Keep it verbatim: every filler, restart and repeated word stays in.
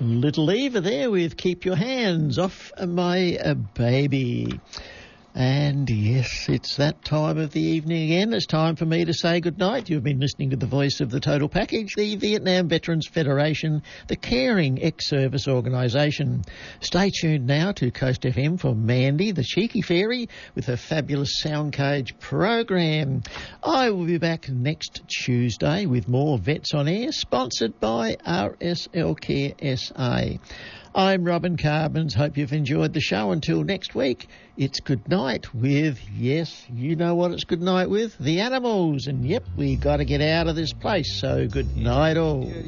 Little Eva there with Keep Your Hands Off My uh, Baby. And yes, it's that time of the evening again. It's time for me to say goodnight. You've been listening to the voice of the Total Package, the Vietnam Veterans Federation, the caring ex-service organisation. Stay tuned now to Coast F M for Mandy, the cheeky fairy, with her fabulous Sound Cage program. I will be back next Tuesday with more Vets on Air, sponsored by R S L Care S A. I'm Robin Carbons. Hope you've enjoyed the show. Until next week, it's good night with, yes, you know what it's good night with, the animals. And yep, we got to get out of this place. So good night all.